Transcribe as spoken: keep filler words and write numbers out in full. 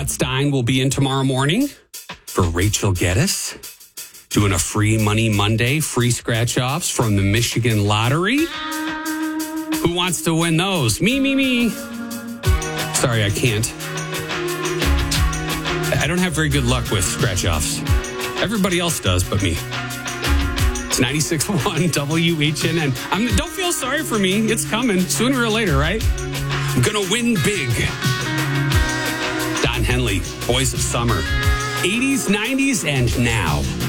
Scott Stein will be in tomorrow morning for Rachel Geddes, doing a free Money Monday, free scratch-offs from the Michigan Lottery. Who wants to win those? Me, me, me. Sorry, I can't. I don't have very good luck with scratch-offs. Everybody else does but me. It's ninety-six point one W H N N. I'm, don't feel sorry for me. It's coming sooner or later, right? I'm going to win big. Don Henley, Boys of Summer. eighties, nineties, and now.